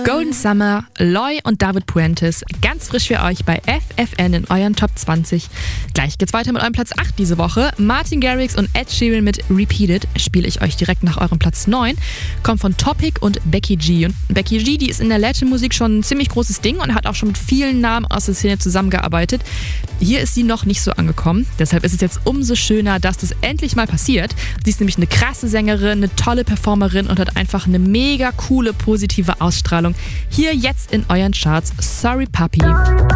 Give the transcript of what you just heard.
Golden Summer, Loy und David Puentes, ganz frisch für euch bei FFN in euren Top 20. Gleich geht's weiter mit eurem Platz 8 diese Woche. Martin Garrix und Ed Sheeran mit Repeated spiele ich euch direkt nach eurem Platz 9. Kommt von Topic und Becky G. Und Becky G, die ist in der Latin-Musik schon ein ziemlich großes Ding und hat auch schon mit vielen Namen aus der Szene zusammengearbeitet. Hier ist sie noch nicht so angekommen. Deshalb ist es jetzt umso schöner, dass das endlich mal passiert. Sie ist nämlich eine krasse Sängerin, eine tolle Performerin und hat einfach eine mega coole, positive Ausstrahlung. Hier jetzt in euren Charts. Sorry Puppy.